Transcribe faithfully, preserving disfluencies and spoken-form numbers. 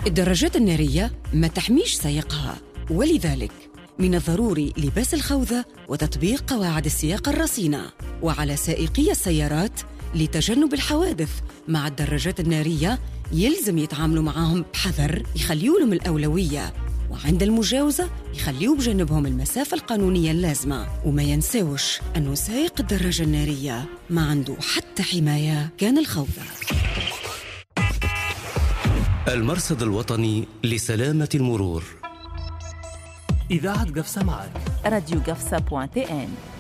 الدراجات النارية ما تحميش سائقها، ولذلك من الضروري لباس الخوذة وتطبيق قواعد السياقة الرصينة. وعلى سائقي السيارات لتجنب الحوادث مع الدراجات النارية يلزم يتعاملوا معهم بحذر، يخليوا لهم الأولوية، وعند المجاوزة يخليوا بجنبهم المسافة القانونية اللازمة. وما ينساوش أنه سائق الدراجة النارية ما عنده حتى حماية كان الخوذة. المرصد الوطني لسلامة المرور. إذاعة قفصة معك، راديو قفصة بوان تي إن.